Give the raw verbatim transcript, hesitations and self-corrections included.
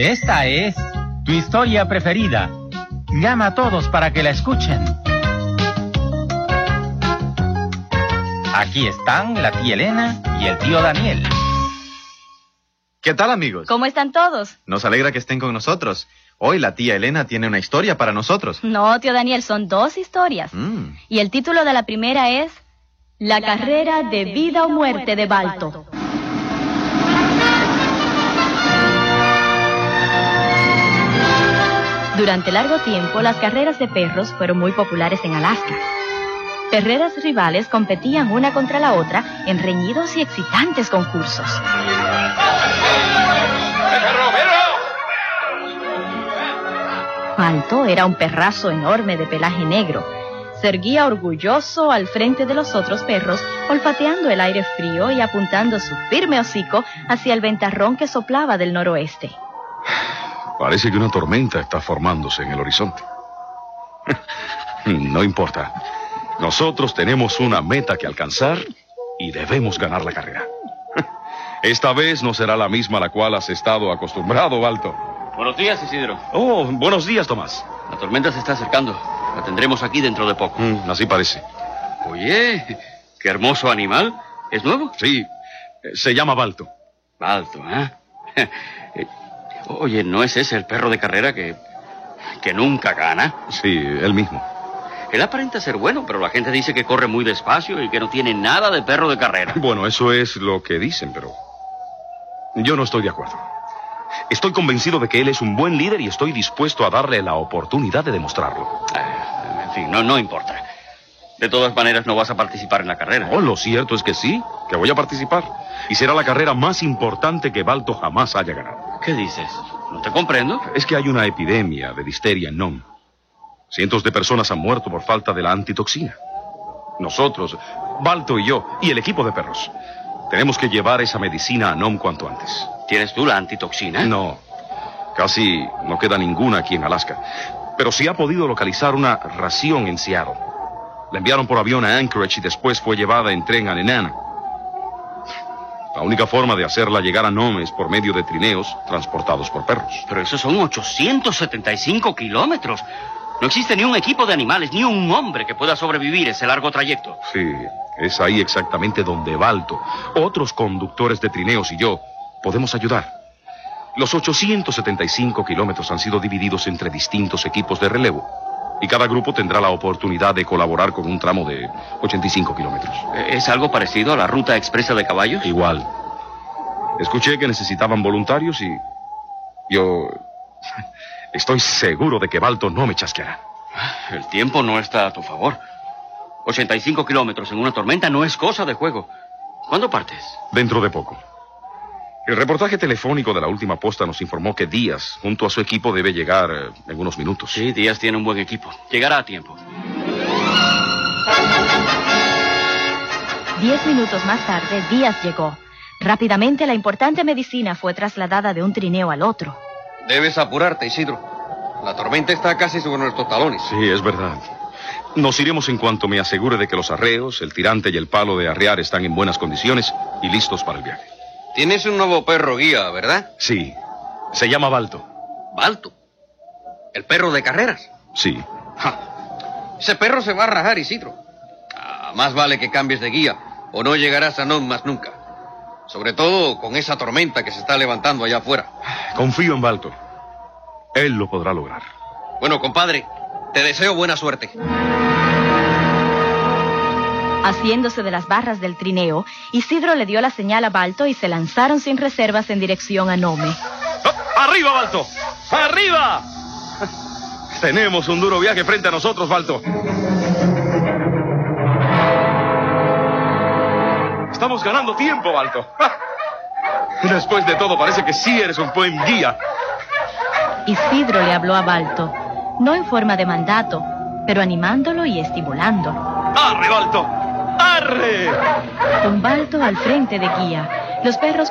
Esta es tu historia preferida. Llama a todos para que la escuchen. Aquí están la tía Elena y el tío Daniel. ¿Qué tal, amigos? ¿Cómo están todos? Nos alegra que estén con nosotros. Hoy la tía Elena tiene una historia para nosotros. No, tío Daniel, son dos historias. Mm. Y el título de la primera es La carrera de vida o muerte de Balto. Durante largo tiempo, las carreras de perros fueron muy populares en Alaska. Perreras rivales competían una contra la otra en reñidos y excitantes concursos. Balto era un perrazo enorme de pelaje negro. Se erguía orgulloso al frente de los otros perros, olfateando el aire frío y apuntando su firme hocico hacia el ventarrón que soplaba del noroeste. Parece que una tormenta está formándose en el horizonte. No importa. Nosotros tenemos una meta que alcanzar y debemos ganar la carrera. Esta vez no será la misma a la cual has estado acostumbrado, Balto. Buenos días, Isidro. Oh, buenos días, Tomás. La tormenta se está acercando. La tendremos aquí dentro de poco. Mm, así parece. Oye, qué hermoso animal. ¿Es nuevo? Sí, se llama Balto. Balto, ¿eh? Oye, ¿no es ese el perro de carrera que, que nunca gana? Sí, él mismo. Él aparenta ser bueno, pero la gente dice que corre muy despacio y que no tiene nada de perro de carrera. Bueno, eso es lo que dicen, pero yo no estoy de acuerdo. Estoy convencido de que él es un buen líder y estoy dispuesto a darle la oportunidad de demostrarlo. Eh, en fin, no, no importa. De todas maneras, no vas a participar en la carrera. Oh, lo cierto es que sí, que voy a participar. Y será la carrera más importante que Balto jamás haya ganado. ¿Qué dices? No te comprendo. Es que hay una epidemia de difteria en Nome. Cientos de personas han muerto por falta de la antitoxina. Nosotros, Balto y yo, y el equipo de perros, tenemos que llevar esa medicina a Nome cuanto antes. ¿Tienes tú la antitoxina? No, casi no queda ninguna aquí en Alaska. Pero sí ha podido localizar una ración en Seattle. La enviaron por avión a Anchorage y después fue llevada en tren a Nenana. La única forma de hacerla llegar a Nome es por medio de trineos transportados por perros. Pero esos son ochocientos setenta y cinco kilómetros. No existe ni un equipo de animales, ni un hombre que pueda sobrevivir ese largo trayecto. Sí, es ahí exactamente donde Balto, otros conductores de trineos y yo podemos ayudar. Los ochocientos setenta y cinco kilómetros han sido divididos entre distintos equipos de relevo. Y cada grupo tendrá la oportunidad de colaborar con un tramo de ochenta y cinco kilómetros. ¿Es algo parecido a la ruta expresa de caballos? Igual. Escuché que necesitaban voluntarios y yo estoy seguro de que Balto no me chasqueará. El tiempo no está a tu favor. ochenta y cinco kilómetros en una tormenta no es cosa de juego. ¿Cuándo partes? Dentro de poco. El reportaje telefónico de la última posta nos informó que Díaz, junto a su equipo, debe llegar eh, en unos minutos. Sí, Díaz tiene un buen equipo. Llegará a tiempo. Diez minutos más tarde, Díaz llegó. Rápidamente, la importante medicina fue trasladada de un trineo al otro. Debes apurarte, Isidro. La tormenta está casi sobre nuestros talones. Sí, es verdad. Nos iremos en cuanto me asegure de que los arreos, el tirante y el palo de arrear están en buenas condiciones y listos para el viaje. Tienes un nuevo perro guía, ¿verdad? Sí. Se llama Balto. ¿Balto? ¿El perro de carreras? Sí. Ja. Ese perro se va a rajar, Isidro. Ah, más vale que cambies de guía o no llegarás a Nome más nunca. Sobre todo con esa tormenta que se está levantando allá afuera. Confío en Balto. Él lo podrá lograr. Bueno, compadre, te deseo buena suerte. Haciéndose de las barras del trineo, Isidro le dio la señal a Balto y se lanzaron sin reservas en dirección a Nome. ¡Oh! ¡Arriba, Balto! ¡Arriba! Tenemos un duro viaje frente a nosotros, Balto. Estamos ganando tiempo, Balto. Después de todo, parece que sí eres un buen guía. Isidro le habló a Balto, no en forma de mandato, pero animándolo y estimulándolo. ¡Arre, Balto! ¡Arre! Con Balto al frente de guía, los perros